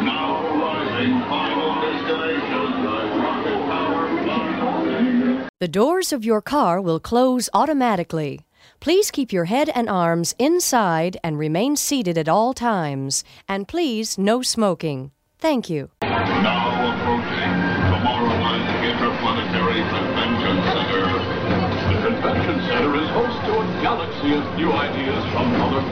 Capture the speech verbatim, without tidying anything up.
Now arriving, final destination, the rocket power. The doors of your car will close automatically. Please keep your head and arms inside and remain seated at all times. And please, no smoking. Thank you. Now approaching Tomorrowland Interplanetary Convention Center. The convention center is host to a galaxy of new ideas from other